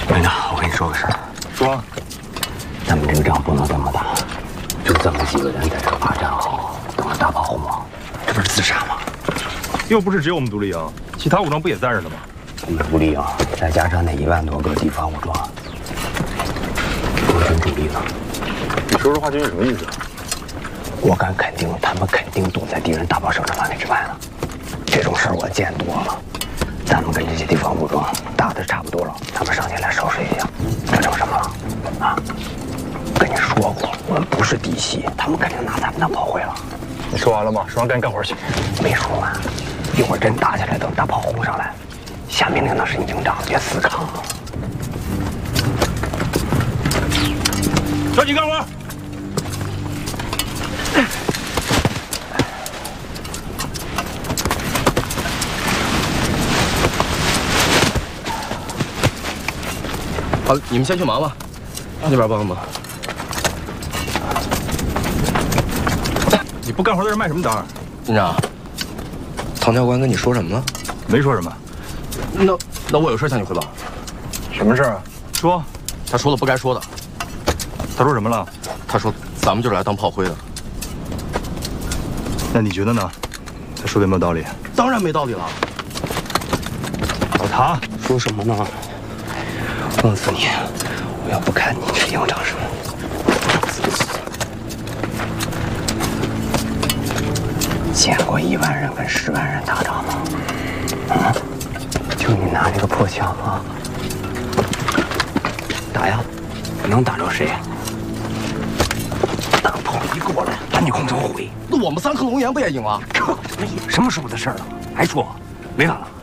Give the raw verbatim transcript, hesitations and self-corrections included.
领导，我跟你说个事儿。 说， 咱们这个仗不能这么打，就这么几个人在这儿把站好，等着大炮轰吗？这不是自杀吗？ 又不是只有我们独立营，其他武装不也在这呢吗？ 我们独立营再加上那一万多个地方武装，国军主力呢？ 你说这话究竟什么意思？ 我敢肯定，他们肯定躲在敌人大炮射程范围之外呢。这种事儿我见多了。咱们跟这些地方武装打的差不多了，他们上前来收拾一下，这成什么了？啊！跟你说过，我们不是嫡系，他们肯定拿咱们当炮灰了。 你说完了吗？说完赶紧干活去。 没说完，一会儿真打起来，等大炮轰上来，下命令那是营长，别死扛。 抓紧干活！ 好，你们先去忙吧，那边帮忙。 你不干活在这卖什么单？ 营长，唐教官跟你说什么了？ 没说什么。 那那我有事向你汇报。 什么事啊？说。 他说了不该说的。 他说什么了？ 他说咱们就是来当炮灰的。 那你觉得呢？他说的有没有道理？ 当然没道理了。 老唐说什么呢？弄死你！我要不看你是营长什么？见过一万人跟十万人打仗吗？啊！就你拿这个破枪啊！打呀！能打着谁？大炮一过来，把你空城毁。 那我们三克龙岩不也赢了？ 这什么什么时候的事儿了？还说没完了？